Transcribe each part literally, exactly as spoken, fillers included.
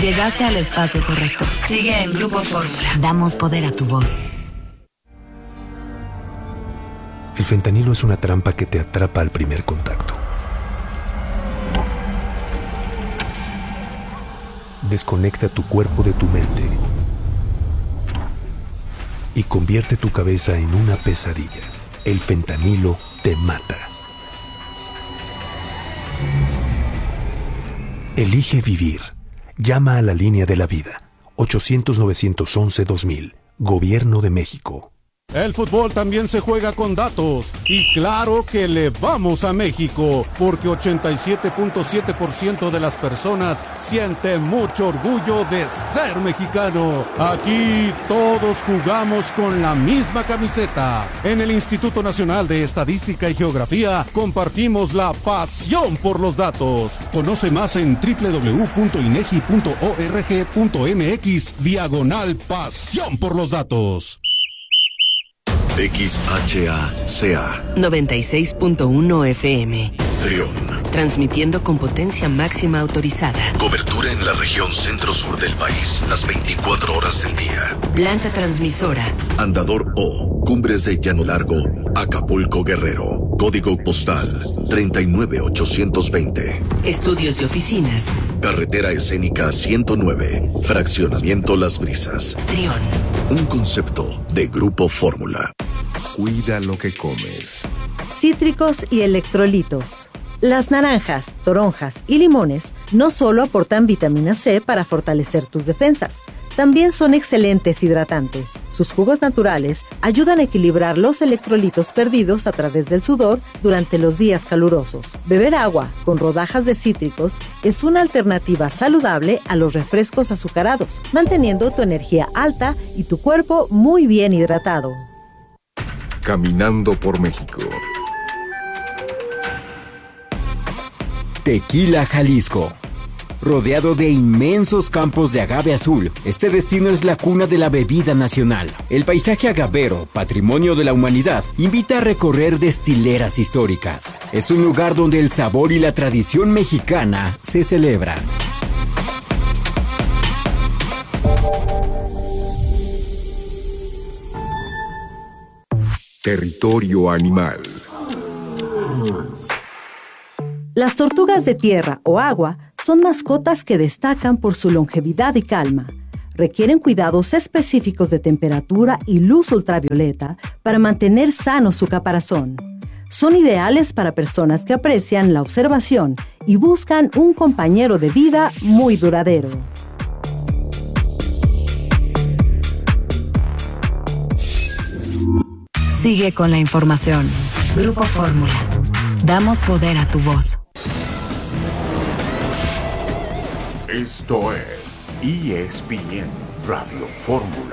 Llegaste al espacio correcto. Sigue en Grupo Fórmula. Damos poder a tu voz. El fentanilo es una trampa que te atrapa al primer contacto. Desconecta tu cuerpo de tu mente y convierte tu cabeza en una pesadilla. El fentanilo te mata. Elige vivir. Llama a la línea de la vida. ochocientos, novecientos once, dos mil. Gobierno de México. El fútbol también se juega con datos y claro que le vamos a México porque ochenta y siete punto siete por ciento de las personas siente mucho orgullo de ser mexicano. Aquí todos jugamos con la misma camiseta. En el Instituto Nacional de Estadística y Geografía compartimos la pasión por los datos. Conoce más en doble u doble u doble u punto inegi punto org punto mx diagonal pasión por los datos. X H A C A noventa y seis punto uno F M. Trión. Transmitiendo con potencia máxima autorizada. Cobertura en la región centro-sur del país, las veinticuatro horas del día. Planta transmisora. Andador O, Cumbres de Llano Largo, Acapulco, Guerrero. Código postal treinta y nueve ochocientos veinte. Estudios y oficinas. Carretera escénica ciento nueve. Fraccionamiento Las Brisas. Trión. Un concepto de Grupo Fórmula. Cuida lo que comes. Cítricos y electrolitos. Las naranjas, toronjas y limones no solo aportan vitamina C para fortalecer tus defensas, también son excelentes hidratantes. Sus jugos naturales ayudan a equilibrar los electrolitos perdidos a través del sudor durante los días calurosos. Beber agua con rodajas de cítricos es una alternativa saludable a los refrescos azucarados, manteniendo tu energía alta y tu cuerpo muy bien hidratado. Caminando por México. Tequila, Jalisco. Rodeado de inmensos campos de agave azul, este destino es la cuna de la bebida nacional. El paisaje agavero, patrimonio de la humanidad, invita a recorrer destileras históricas. Es un lugar donde el sabor y la tradición mexicana se celebran. Territorio animal. Las tortugas de tierra o agua son mascotas que destacan por su longevidad y calma. Requieren cuidados específicos de temperatura y luz ultravioleta para mantener sano su caparazón. Son ideales para personas que aprecian la observación y buscan un compañero de vida muy duradero. Sigue con la información. Grupo Fórmula. Damos poder a tu voz. Esto es E S P N Radio Fórmula.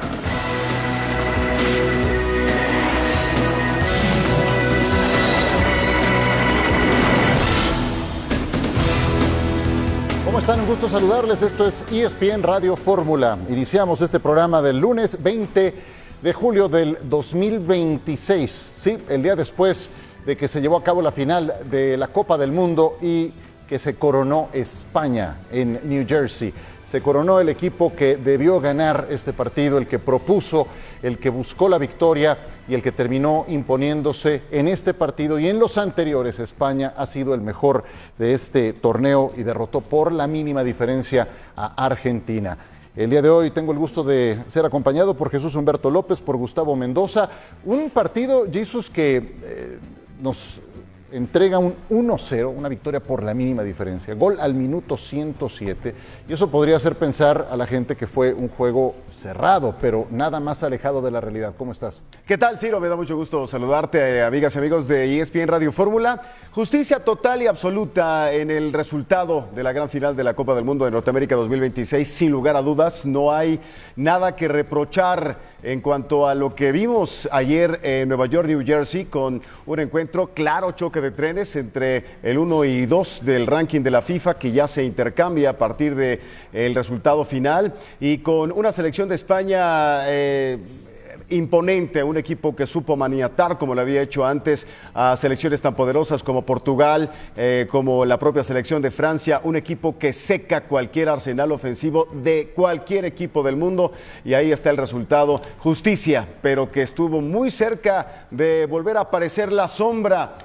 ¿Cómo están? Un gusto saludarles. Esto es E S P N Radio Fórmula. Iniciamos este programa del lunes veinte de julio del dos mil veintiséis. Sí, el día después de que se llevó a cabo la final de la Copa del Mundo y que se coronó España en New Jersey. Se coronó el equipo que debió ganar este partido, el que propuso, el que buscó la victoria y el que terminó imponiéndose en este partido y en los anteriores. España ha sido el mejor de este torneo y derrotó por la mínima diferencia a Argentina. El día de hoy tengo el gusto de ser acompañado por Jesús Humberto López, por Gustavo Mendoza. Un partido, Jesús, que eh, nos entrega un uno cero, una victoria por la mínima diferencia. Gol al minuto ciento siete. Y eso podría hacer pensar a la gente que fue un juego cerrado, pero nada más alejado de la realidad. ¿Cómo estás? ¿Qué tal, Ciro? Me da mucho gusto saludarte, eh, amigas y amigos de E S P N Radio Fórmula. Justicia total y absoluta en el resultado de la gran final de la Copa del Mundo de Norteamérica dos mil veintiséis. Sin lugar a dudas, no hay nada que reprochar en cuanto a lo que vimos ayer en Nueva York, New Jersey, con un encuentro claro, choque de trenes entre el uno y dos del ranking de la FIFA, que ya se intercambia a partir del resultado final, y con una selección de España eh, imponente, un equipo que supo maniatar como lo había hecho antes a selecciones tan poderosas como Portugal, eh, como la propia selección de Francia, un equipo que seca cualquier arsenal ofensivo de cualquier equipo del mundo, y ahí está el resultado. Justicia, pero que estuvo muy cerca de volver a aparecer la sombra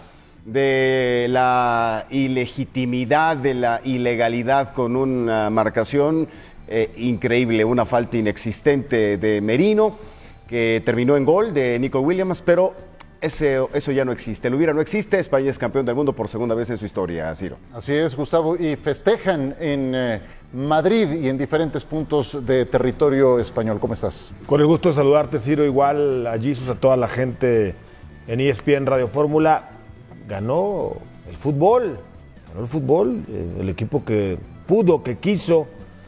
de la ilegitimidad, de la ilegalidad, con una marcación eh, increíble, una falta inexistente de Merino, que terminó en gol de Nico Williams, pero ese, eso ya no existe. El hubiera no existe. España es campeón del mundo por segunda vez en su historia, Ciro. Así es, Gustavo, y festejan en eh, Madrid y en diferentes puntos de territorio español. ¿Cómo estás? Con el gusto de saludarte, Ciro, igual a Jesus, a toda la gente en E S P N Radio Fórmula. Ganó el fútbol, ganó el fútbol, el equipo que pudo, que quiso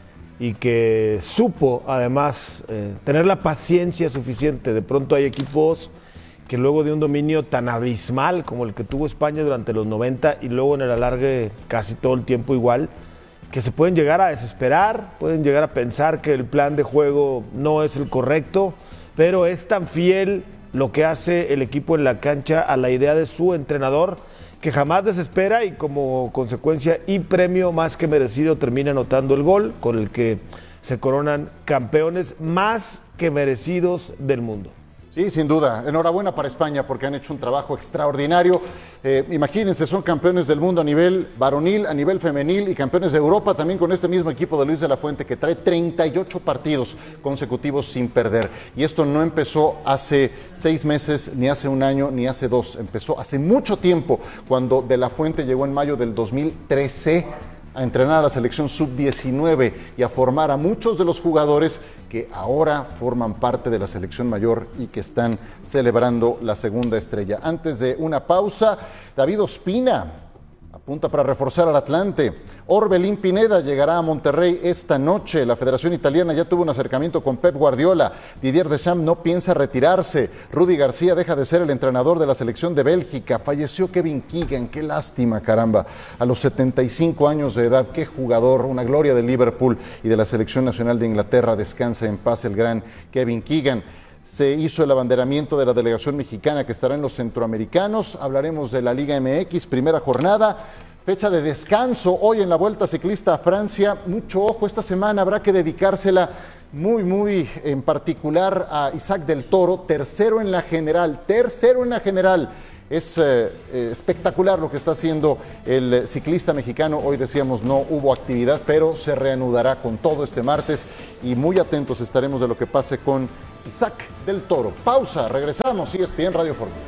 y que supo además eh, tener la paciencia suficiente. De pronto hay equipos que luego de un dominio tan abismal como el que tuvo España durante los noventa y luego en el alargue casi todo el tiempo igual, que se pueden llegar a desesperar, pueden llegar a pensar que el plan de juego no es el correcto, pero es tan fiel lo que hace el equipo en la cancha a la idea de su entrenador, que jamás desespera y como consecuencia y premio más que merecido termina anotando el gol con el que se coronan campeones más que merecidos del mundo. Sí, sin duda. Enhorabuena para España porque han hecho un trabajo extraordinario. Eh, imagínense, son campeones del mundo a nivel varonil, a nivel femenil y campeones de Europa también con este mismo equipo de Luis de la Fuente que trae treinta y ocho partidos consecutivos sin perder. Y esto no empezó hace seis meses, ni hace un año, ni hace dos. Empezó hace mucho tiempo cuando de la Fuente llegó en mayo del dos mil trece a entrenar a la selección sub diecinueve y a formar a muchos de los jugadores que ahora forman parte de la selección mayor y que están celebrando la segunda estrella. Antes de una pausa, David Ospina apunta para reforzar al Atlante. Orbelín Pineda llegará a Monterrey esta noche. La Federación Italiana ya tuvo un acercamiento con Pep Guardiola. Didier Deschamps no piensa retirarse. Rudy García deja de ser el entrenador de la selección de Bélgica. Falleció Kevin Keegan. Qué lástima, caramba. A los setenta y cinco años de edad, qué jugador, una gloria de Liverpool y de la selección nacional de Inglaterra. Descansa en paz el gran Kevin Keegan. Se hizo el abanderamiento de la delegación mexicana que estará en los centroamericanos. Hablaremos de la Liga M X, primera jornada, fecha de descanso hoy en la Vuelta Ciclista a Francia. Mucho ojo, esta semana habrá que dedicársela muy, muy en particular a Isaac del Toro, tercero en la general, tercero en la general. Es eh, eh, espectacular lo que está haciendo el ciclista mexicano. Hoy decíamos no hubo actividad, pero se reanudará con todo este martes y muy atentos estaremos de lo que pase con Isaac del Toro. Pausa, regresamos, E S P N Radio Fórmula.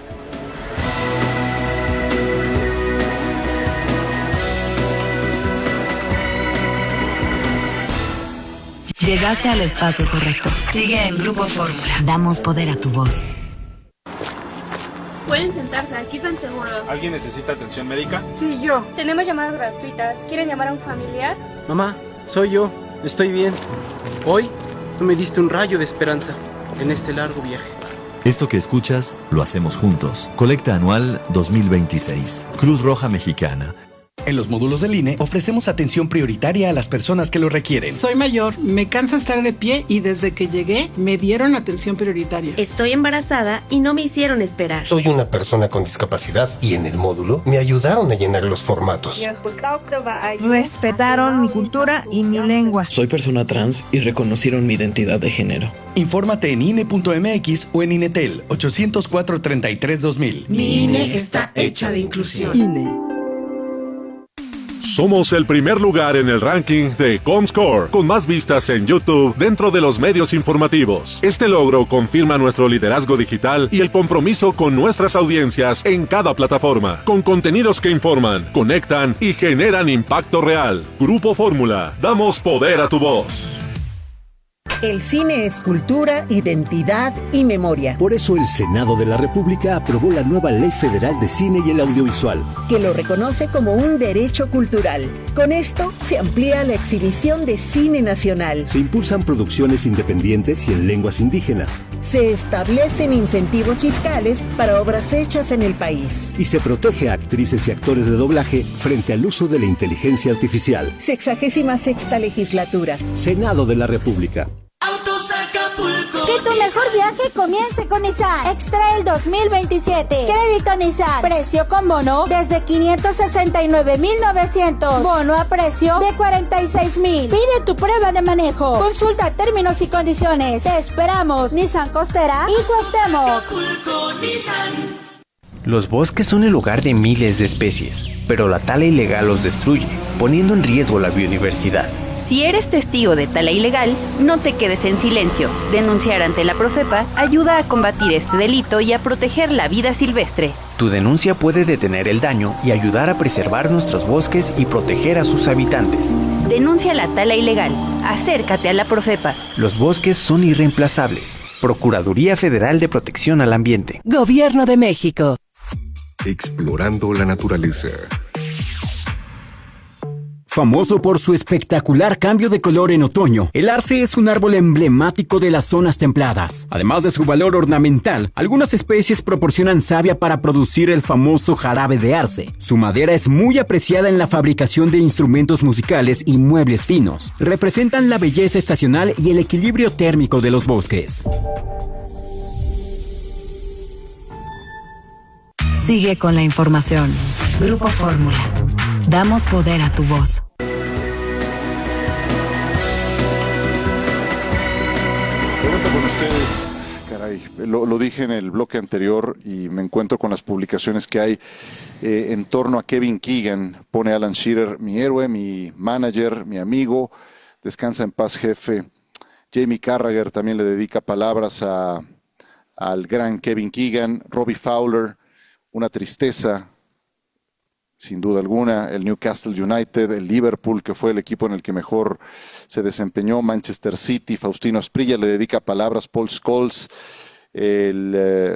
Llegaste al espacio correcto. Sigue en Grupo Fórmula. Damos poder a tu voz. Pueden sentarse, aquí están seguros. ¿Alguien necesita atención médica? Sí, yo. Tenemos llamadas gratuitas. ¿Quieren llamar a un familiar? Mamá, soy yo. Estoy bien. Hoy tú me diste un rayo de esperanza en este largo viaje. Esto que escuchas, lo hacemos juntos. Colecta anual dos mil veintiséis. Cruz Roja Mexicana. En los módulos del I N E ofrecemos atención prioritaria a las personas que lo requieren. Soy mayor, me cansa estar de pie y desde que llegué me dieron atención prioritaria. Estoy embarazada y no me hicieron esperar. Soy una persona con discapacidad y en el módulo me ayudaron a llenar los formatos. Respetaron mi cultura y mi lengua. Soy persona trans y reconocieron mi identidad de género. Infórmate en I N E punto M X o en INETEL ochocientos cuatro, treinta y tres, dos mil. Mi I N E está hecha de inclusión. I N E. Somos el primer lugar en el ranking de Comscore, con más vistas en YouTube dentro de los medios informativos. Este logro confirma nuestro liderazgo digital y el compromiso con nuestras audiencias en cada plataforma, con contenidos que informan, conectan y generan impacto real. Grupo Fórmula, damos poder a tu voz. El cine es cultura, identidad y memoria. Por eso el Senado de la República aprobó la nueva Ley Federal de Cine y el Audiovisual, que lo reconoce como un derecho cultural. Con esto se amplía la exhibición de cine nacional. Se impulsan producciones independientes y en lenguas indígenas. Se establecen incentivos fiscales para obras hechas en el país. Y se protege a actrices y actores de doblaje frente al uso de la inteligencia artificial. Sexagésima sexta legislatura. Senado de la República. Autos Acapulco. Que tu mejor viaje comience con Nissan X-Trail dos mil veintisiete. Crédito Nissan. Precio con bono desde quinientos sesenta y nueve mil novecientos. Bono a precio de cuarenta y seis mil. Pide tu prueba de manejo. Consulta términos y condiciones. Te esperamos. Nissan Costera y Cuauhtémoc. Los bosques son el hogar de miles de especies, pero la tala ilegal los destruye, poniendo en riesgo la biodiversidad. Si eres testigo de tala ilegal, no te quedes en silencio. Denunciar ante la Profepa ayuda a combatir este delito y a proteger la vida silvestre. Tu denuncia puede detener el daño y ayudar a preservar nuestros bosques y proteger a sus habitantes. Denuncia la tala ilegal. Acércate a la Profepa. Los bosques son irreemplazables. Procuraduría Federal de Protección al Ambiente. Gobierno de México. Explorando la naturaleza. Famoso por su espectacular cambio de color en otoño, el arce es un árbol emblemático de las zonas templadas. Además de su valor ornamental, algunas especies proporcionan savia para producir el famoso jarabe de arce. Su madera es muy apreciada en la fabricación de instrumentos musicales y muebles finos. Representan la belleza estacional y el equilibrio térmico de los bosques. Sigue con la información. Grupo Fórmula. Damos poder a tu voz. Pregunto con ustedes, caray, lo, lo dije en el bloque anterior y me encuentro con las publicaciones que hay eh, en torno a Kevin Keegan. Pone Alan Shearer, mi héroe, mi manager, mi amigo, descansa en paz, jefe. Jamie Carragher también le dedica palabras a, al gran Kevin Keegan. Robbie Fowler, una tristeza, sin duda alguna. El Newcastle United, el Liverpool, que fue el equipo en el que mejor se desempeñó, Manchester City, Faustino Asprilla le dedica palabras, Paul Scholes, el, eh,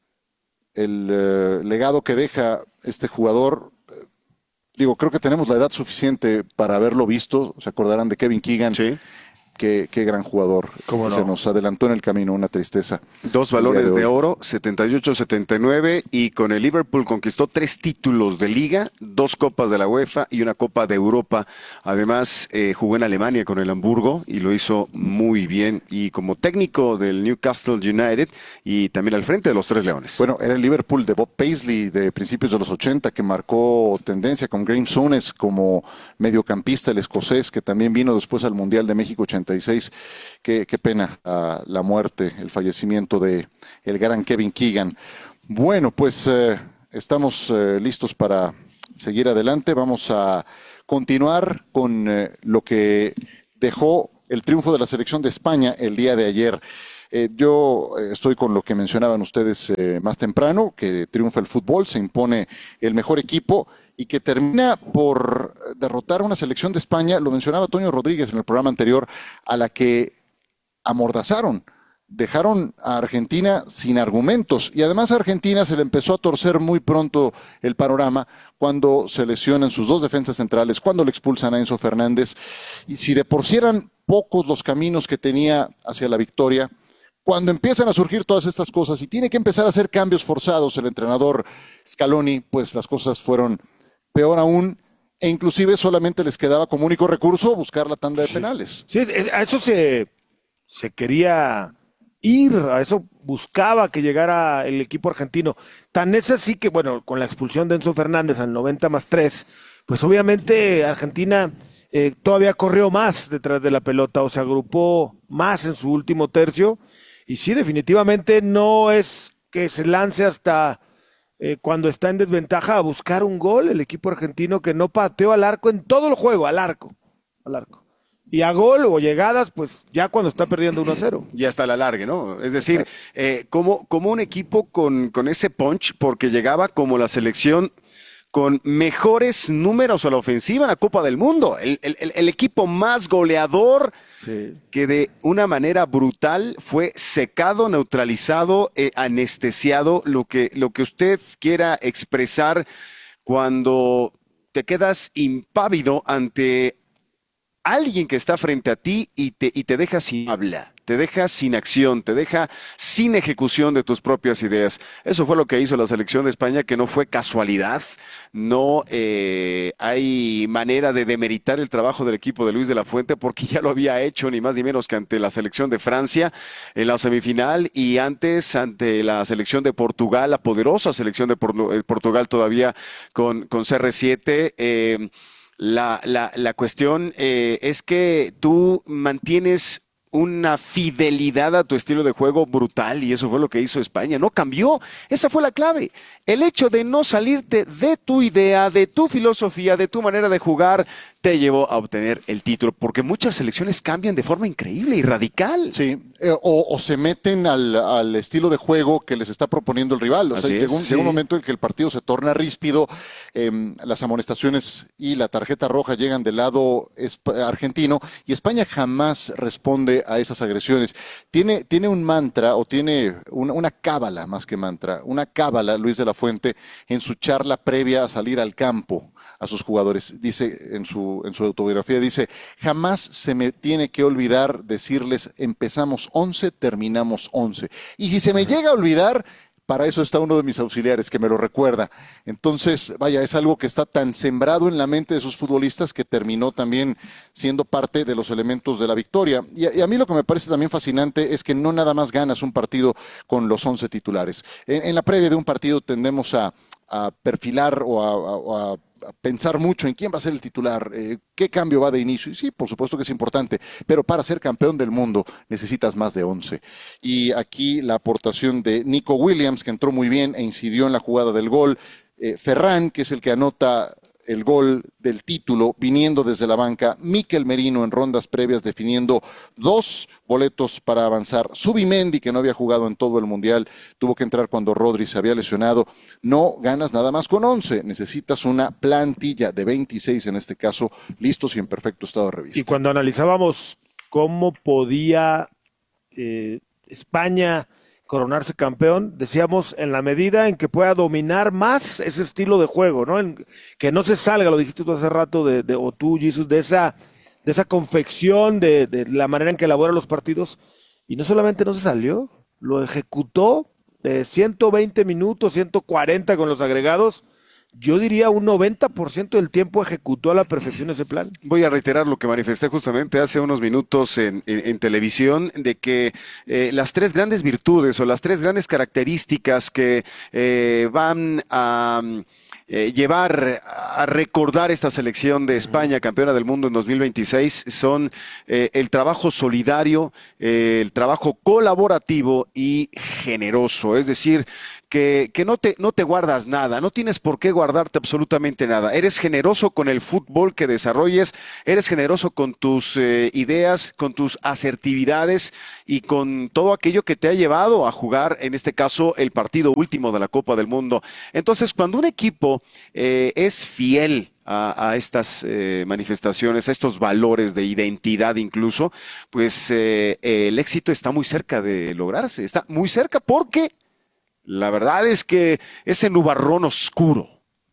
el eh, legado que deja este jugador. Eh, digo, creo que tenemos la edad suficiente para haberlo visto. Se acordarán de Kevin Keegan. Sí. Qué, qué gran jugador. ¿Cómo no? Se nos adelantó en el camino, una tristeza. Dos balones de, de oro, setenta y ocho setenta y nueve, y con el Liverpool conquistó tres títulos de Liga, dos Copas de la UEFA y una Copa de Europa. Además, eh, jugó en Alemania con el Hamburgo y lo hizo muy bien. Y como técnico del Newcastle United y también al frente de los Tres Leones. Bueno, era el Liverpool de Bob Paisley de principios de los ochenta que marcó tendencia con Graeme Souness como mediocampista, el escocés, que también vino después al Mundial de México ochenta y seis. Qué, qué pena uh, la muerte, el fallecimiento de el gran Kevin Keegan. Bueno, pues eh, estamos eh, listos para seguir adelante. Vamos a continuar con eh, lo que dejó el triunfo de la selección de España el día de ayer. Eh, yo eh, estoy con lo que mencionaban ustedes eh, más temprano, que triunfa el fútbol, se impone el mejor equipo y que termina por derrotar a una selección de España, lo mencionaba Toño Rodríguez en el programa anterior, a la que amordazaron, dejaron a Argentina sin argumentos, y además a Argentina se le empezó a torcer muy pronto el panorama cuando se lesionan sus dos defensas centrales, cuando le expulsan a Enzo Fernández, y si de por sí eran pocos los caminos que tenía hacia la victoria, cuando empiezan a surgir todas estas cosas y tiene que empezar a hacer cambios forzados el entrenador Scaloni, pues las cosas fueron peor aún, e inclusive solamente les quedaba como único recurso buscar la tanda de sí. penales. Sí, a eso se, se quería ir, a eso buscaba que llegara el equipo argentino. Tan es así que, bueno, con la expulsión de Enzo Fernández al noventa más tres, pues obviamente Argentina eh, todavía corrió más detrás de la pelota, o se agrupó más en su último tercio, y sí, definitivamente no es que se lance hasta Eh, cuando está en desventaja a buscar un gol el equipo argentino, que no pateó al arco en todo el juego, al arco, al arco. Y a gol o llegadas, pues ya cuando está perdiendo uno a cero. Y hasta la largue, ¿no? Es decir, eh, como, como un equipo con, con ese punch, porque llegaba como la selección con mejores números a la ofensiva en la Copa del Mundo. El, el, el equipo más goleador, sí, que de una manera brutal fue secado, neutralizado, eh, anestesiado, lo que, lo que usted quiera expresar cuando te quedas impávido ante alguien que está frente a ti y te, y te deja sin habla, te deja sin acción, te deja sin ejecución de tus propias ideas. Eso fue lo que hizo la selección de España, que no fue casualidad, no eh, hay manera de demeritar el trabajo del equipo de Luis de la Fuente, porque ya lo había hecho ni más ni menos que ante la selección de Francia en la semifinal y antes ante la selección de Portugal, la poderosa selección de Por- Portugal todavía con, con C R siete. Eh, La, la, la cuestión eh, es que tú mantienes una fidelidad a tu estilo de juego brutal y eso fue lo que hizo España. No cambió, esa fue la clave. El hecho de no salirte de tu idea, de tu filosofía, de tu manera de jugar, te llevó a obtener el título, porque muchas selecciones cambian de forma increíble y radical. Sí, eh, o, o se meten al, al estilo de juego que les está proponiendo el rival. O sea, Así llega un, es, llega un sí. momento en que el partido se torna ríspido, eh, las amonestaciones y la tarjeta roja llegan del lado esp- argentino y España jamás responde a esas agresiones. Tiene, tiene un mantra o tiene una, una cábala más que mantra, una cábala Luis de la Fuente en su charla previa a salir al campo a sus jugadores. Dice en su, en su autobiografía, dice, jamás se me tiene que olvidar decirles empezamos once, terminamos once. Y si se me llega a olvidar, para eso está uno de mis auxiliares que me lo recuerda. Entonces, vaya, es algo que está tan sembrado en la mente de sus futbolistas que terminó también siendo parte de los elementos de la victoria. Y a, y a mí lo que me parece también fascinante es que no nada más ganas un partido con los once titulares. En, en la previa de un partido tendemos a, a perfilar o a, a, a a pensar mucho en quién va a ser el titular, eh, qué cambio va de inicio. Y sí, por supuesto que es importante, pero para ser campeón del mundo necesitas más de once. Y aquí la aportación de Nico Williams, que entró muy bien e incidió en la jugada del gol. Eh, Ferran, que es el que anota el gol del título, viniendo desde la banca. Mikel Merino en rondas previas definiendo dos boletos para avanzar. Zubimendi, que no había jugado en todo el Mundial, tuvo que entrar cuando Rodri se había lesionado. No ganas nada más con once, necesitas una plantilla de veintiséis, en este caso, listos y en perfecto estado de revista. Y cuando analizábamos cómo podía eh, España coronarse campeón, decíamos en la medida en que pueda dominar más ese estilo de juego, ¿no? En, que no se salga, lo dijiste tú hace rato, de, de, o tú, Jesús, de esa, de esa confección, de, de la manera en que elabora los partidos, y no solamente no se salió, lo ejecutó de ciento veinte minutos, ciento cuarenta con los agregados. Yo diría un noventa por ciento del tiempo ejecutó a la perfección ese plan. Voy a reiterar lo que manifesté justamente hace unos minutos en, en, en televisión, de que eh, las tres grandes virtudes o las tres grandes características que eh, van a eh, llevar a recordar esta selección de España, campeona del mundo en dos mil veintiséis, son eh, el trabajo solidario, eh, el trabajo colaborativo y generoso, es decir, Que, que no te, no te guardas nada, no tienes por qué guardarte absolutamente nada. Eres generoso con el fútbol que desarrolles, eres generoso con tus eh, ideas, con tus asertividades y con todo aquello que te ha llevado a jugar, en este caso, el partido último de la Copa del Mundo. Entonces, cuando un equipo eh, es fiel A, a estas eh, manifestaciones, a estos valores de identidad incluso, pues eh, el éxito está muy cerca de lograrse, está muy cerca porque la verdad es que ese nubarrón oscuro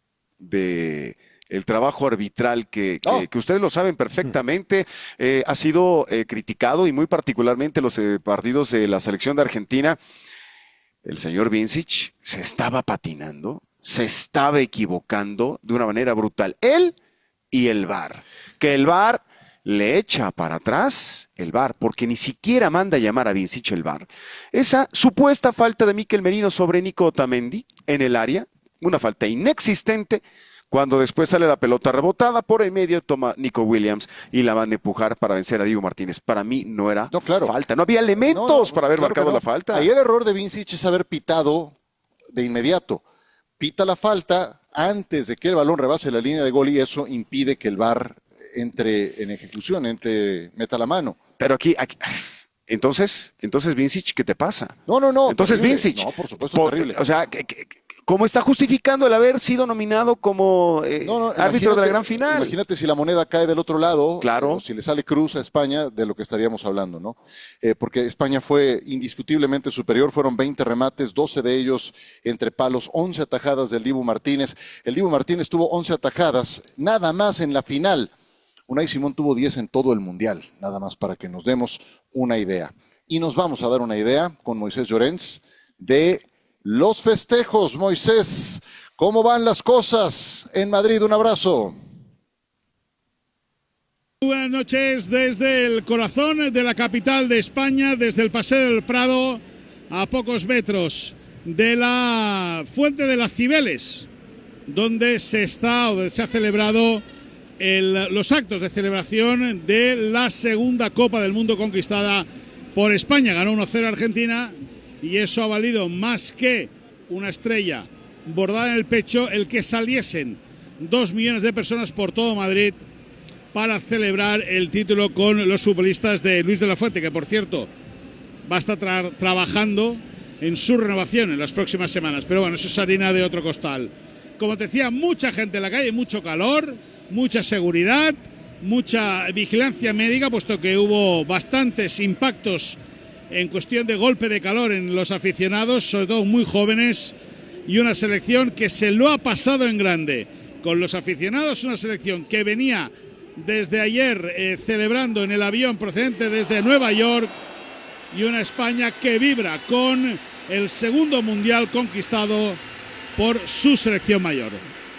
de el trabajo arbitral que, que, oh. que ustedes lo saben perfectamente, eh, ha sido eh, criticado y muy particularmente los eh, partidos de la selección de Argentina. El señor Vincic se estaba patinando, se estaba equivocando de una manera brutal. Él y el V A R. Que el V A R le echa para atrás el V A R, porque ni siquiera manda a llamar a Vincic el V A R. Esa supuesta falta de Mikel Merino sobre Nico Otamendi en el área, una falta inexistente, cuando después sale la pelota rebotada, por el medio toma Nico Williams y la van a empujar para vencer a Diego Martínez. Para mí no era no, claro. falta, no había elementos no, no, para haber claro marcado no. la falta. Ahí el error de Vincic es haber pitado de inmediato. Pita la falta antes de que el balón rebase la línea de gol y eso impide que el V A R entre en ejecución, entre meta la mano. Pero aquí, aquí entonces, entonces Vincic, ¿qué te pasa? No, no, no. Entonces terrible. Vincic, no, por supuesto, por, terrible. O sea, que, que, ¿cómo está justificando el haber sido nominado como eh, no, no, árbitro de la gran final? Imagínate si la moneda cae del otro lado, claro. o si le sale cruz a España, de lo que estaríamos hablando, ¿no? Eh, porque España fue indiscutiblemente superior, fueron veinte remates, doce de ellos entre palos, once atajadas del Dibu Martínez. El Dibu Martínez tuvo once atajadas, nada más en la final. Unai Simón tuvo diez en todo el Mundial, nada más para que nos demos una idea. Y nos vamos a dar una idea con Moisés Llorens de los festejos. Moisés, ¿cómo van las cosas en Madrid? Un abrazo. Buenas noches desde el corazón de la capital de España, desde el Paseo del Prado, a pocos metros de la Fuente de las Cibeles, donde se está o donde se ha celebrado el, los actos de celebración de la segunda Copa del Mundo conquistada por España. Ganó uno cero Argentina y eso ha valido más que una estrella bordada en el pecho el que saliesen dos millones de personas por todo Madrid para celebrar el título con los futbolistas de Luis de la Fuente, que por cierto va a estar tra- trabajando en su renovación en las próximas semanas. Pero bueno, eso es harina de otro costal. Como te decía, mucha gente en la calle, mucho calor, mucha seguridad, mucha vigilancia médica, puesto que hubo bastantes impactos en cuestión de golpe de calor en los aficionados, sobre todo muy jóvenes, y una selección que se lo ha pasado en grande con los aficionados, una selección que venía desde ayer eh, celebrando en el avión procedente desde Nueva York, y una España que vibra con el segundo mundial conquistado por su selección mayor.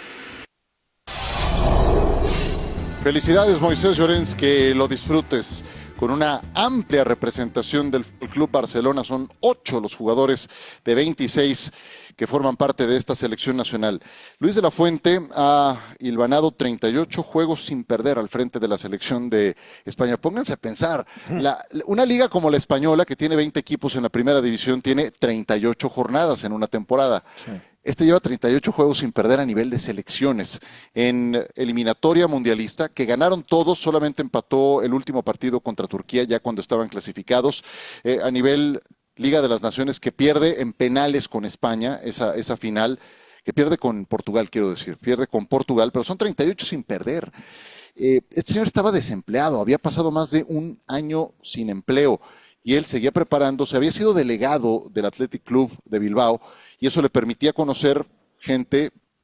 Felicidades, Moisés Llorens, que lo disfrutes con una amplia representación del Club Barcelona. Son ocho los jugadores de veintiséis que forman parte de esta selección nacional. Luis de la Fuente ha hilvanado treinta y ocho juegos sin perder al frente de la selección de España. Pónganse a pensar, la, una liga como la española, que tiene veinte equipos en la primera división, tiene treinta y ocho jornadas en una temporada. Sí. Este lleva treinta y ocho juegos sin perder a nivel de selecciones. En eliminatoria mundialista, que ganaron todos, solamente empató el último partido contra Turquía, ya cuando estaban clasificados. Eh, a nivel Liga de las Naciones, que pierde en penales con España, esa, esa final, que pierde con Portugal, quiero decir, pierde con Portugal, pero son treinta y ocho sin perder. Eh, este señor estaba desempleado, había pasado más de un año sin empleo, y él seguía preparándose, había sido delegado del Athletic Club de Bilbao, y eso le permitía conocer gente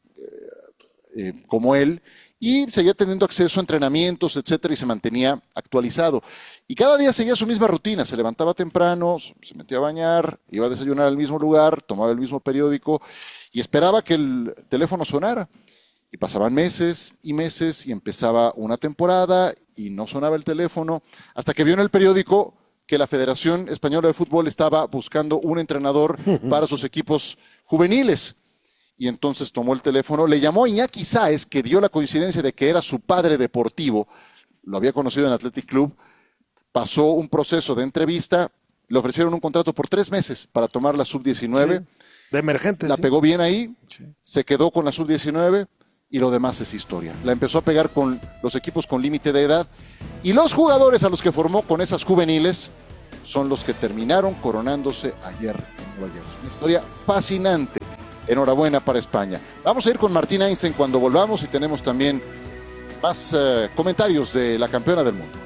eh, eh, como él, y seguía teniendo acceso a entrenamientos, etcétera, y se mantenía actualizado. Y cada día seguía su misma rutina, se levantaba temprano, se metía a bañar, iba a desayunar al mismo lugar, tomaba el mismo periódico, y esperaba que el teléfono sonara. Y pasaban meses y meses, y empezaba una temporada, y no sonaba el teléfono, hasta que vio en el periódico que la Federación Española de Fútbol estaba buscando un entrenador para sus equipos juveniles. Y entonces tomó el teléfono, le llamó a Iñaki Sáez, que dio la coincidencia de que era su padre deportivo, lo había conocido en el Athletic Club, pasó un proceso de entrevista, le ofrecieron un contrato por tres meses para tomar la sub diecinueve. Sí, de emergente. La sí. pegó bien ahí, sí. Se quedó con la sub diecinueve y lo demás es historia. La empezó a pegar con los equipos con límite de edad, y los jugadores a los que formó con esas juveniles son los que terminaron coronándose ayer en Nueva York. Una historia fascinante. Enhorabuena para España. Vamos a ir con Martín Einstein cuando volvamos, y tenemos también más uh, comentarios de la campeona del mundo.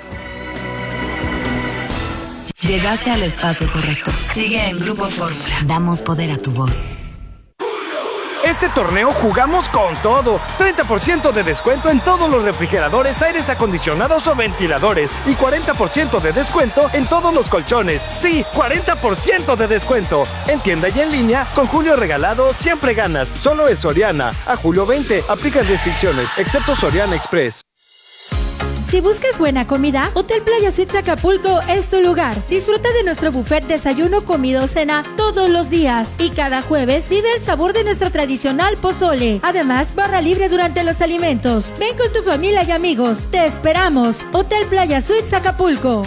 Llegaste al espacio correcto. Sigue en Grupo Fórmula. Damos poder a tu voz. Este torneo jugamos con todo. treinta por ciento de descuento en todos los refrigeradores, aires acondicionados o ventiladores. Y cuarenta por ciento de descuento en todos los colchones. Sí, cuarenta por ciento de descuento. En tienda y en línea, con Julio Regalado siempre ganas. Solo en Soriana. A julio veinte, aplican restricciones, excepto Soriana Express. Si buscas buena comida, Hotel Playa Suites Acapulco es tu lugar. Disfruta de nuestro buffet desayuno, comida o cena todos los días. Y cada jueves vive el sabor de nuestro tradicional pozole. Además, barra libre durante los alimentos. Ven con tu familia y amigos. Te esperamos. Hotel Playa Suites Acapulco.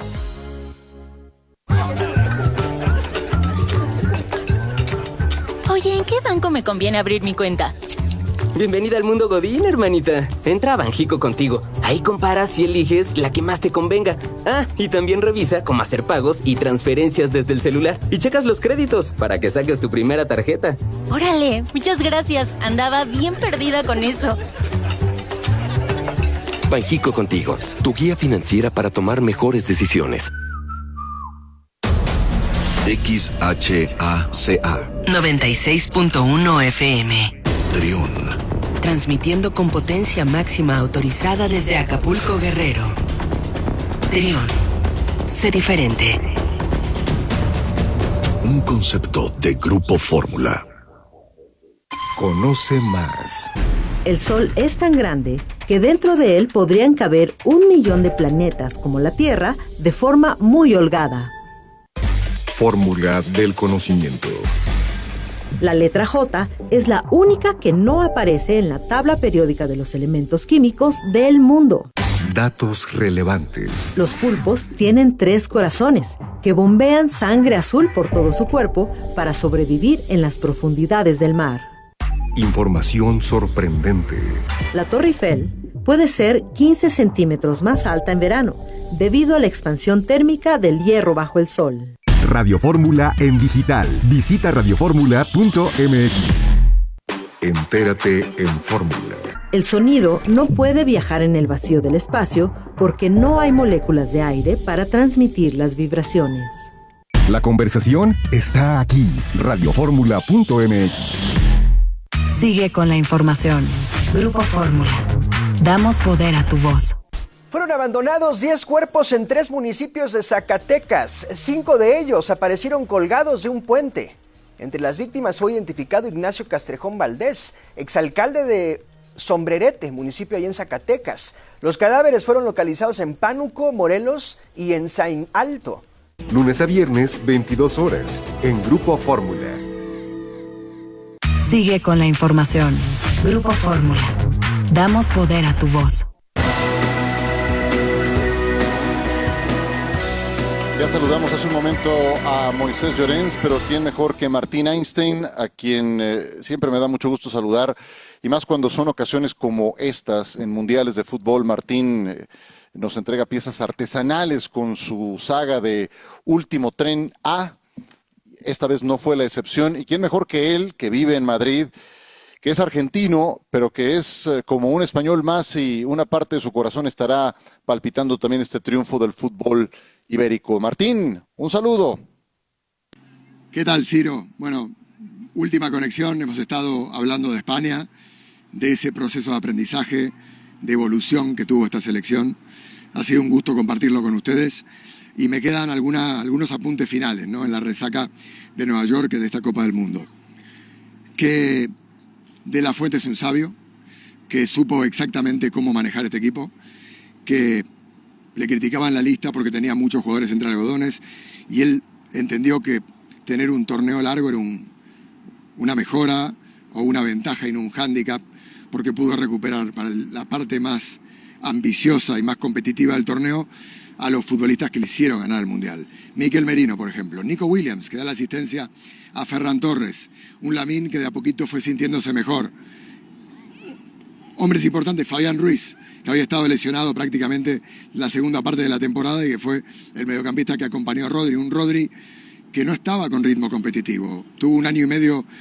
Oye, ¿en qué banco me conviene abrir mi cuenta? Bienvenida al mundo Godín, hermanita. Entra a Banjico Contigo. Ahí comparas y eliges la que más te convenga. Ah, y también revisa cómo hacer pagos y transferencias desde el celular. Y checas los créditos para que saques tu primera tarjeta. Órale, muchas gracias. Andaba bien perdida con eso. Banjico Contigo, tu guía financiera para tomar mejores decisiones. X H A C A noventa y seis punto uno F M. Trión, transmitiendo con potencia máxima autorizada desde Acapulco, Guerrero. Trión, sé diferente. Un concepto de Grupo Fórmula. Conoce más. El Sol es tan grande que dentro de él podrían caber un millón de planetas como la Tierra de forma muy holgada. Fórmula del conocimiento. La letra J es la única que no aparece en la tabla periódica de los elementos químicos del mundo. Datos relevantes. Los pulpos tienen tres corazones que bombean sangre azul por todo su cuerpo para sobrevivir en las profundidades del mar. Información sorprendente. La Torre Eiffel puede ser quince centímetros más alta en verano, debido a la expansión térmica del hierro bajo el sol. Radio Fórmula en digital. Visita radioformula punto m x. Entérate en Fórmula. El sonido no puede viajar en el vacío del espacio porque no hay moléculas de aire para transmitir las vibraciones. La conversación está aquí. radioformula punto m x. Sigue con la información. Grupo Fórmula. Damos poder a tu voz. Fueron abandonados diez cuerpos en tres municipios de Zacatecas. Cinco de ellos aparecieron colgados de un puente. Entre las víctimas fue identificado Ignacio Castrejón Valdés, exalcalde de Sombrerete, municipio ahí en Zacatecas. Los cadáveres fueron localizados en Pánuco, Morelos y en Saín Alto. Lunes a viernes, veintidós horas, en Grupo Fórmula. Sigue con la información. Grupo Fórmula. Damos poder a tu voz. Ya saludamos hace un momento a Moisés Llorens, pero quién mejor que Martín Einstein, a quien eh, siempre me da mucho gusto saludar, y más cuando son ocasiones como estas en mundiales de fútbol. Martín eh, nos entrega piezas artesanales con su saga de Último Tren A. Esta vez no fue la excepción, y quién mejor que él, que vive en Madrid, que es argentino, pero que es eh, como un español más, y una parte de su corazón estará palpitando también este triunfo del fútbol ibérico. Martín, un saludo. ¿Qué tal, Ciro? Bueno, última conexión, hemos estado hablando de España, de ese proceso de aprendizaje, de evolución que tuvo esta selección. Ha sido un gusto compartirlo con ustedes y me quedan alguna, algunos apuntes finales, ¿no?, en la resaca de Nueva York de esta Copa del Mundo. Que De La Fuente es un sabio, que supo exactamente cómo manejar este equipo, que le criticaban la lista porque tenía muchos jugadores entre algodones y él entendió que tener un torneo largo era un, una mejora o una ventaja y no un hándicap, porque pudo recuperar para la parte más ambiciosa y más competitiva del torneo a los futbolistas que le hicieron ganar el Mundial. Mikel Merino, por ejemplo, Nico Williams, que da la asistencia a Ferran Torres, un Lamine que de a poquito fue sintiéndose mejor. Hombres importantes, Fabián Ruiz, que había estado lesionado prácticamente la segunda parte de la temporada y que fue el mediocampista que acompañó a Rodri, un Rodri que no estaba con ritmo competitivo. Tuvo un año y medio